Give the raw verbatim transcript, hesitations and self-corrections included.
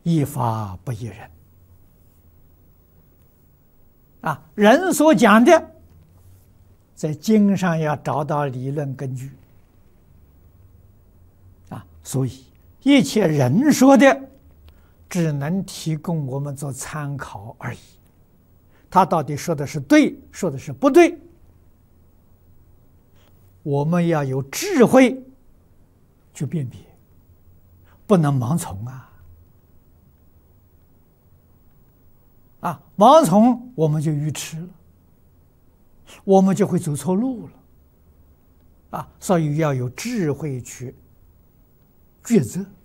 依法不依人啊！人所讲的，在经上要找到理论根据啊，所以一切人说的，只能提供我们做参考而已。他到底说的是对，说的是不对，我们要有智慧去辨别，不能盲从啊！啊，盲从我们就愚痴了，我们就会走错路了。啊，所以要有智慧去抉择。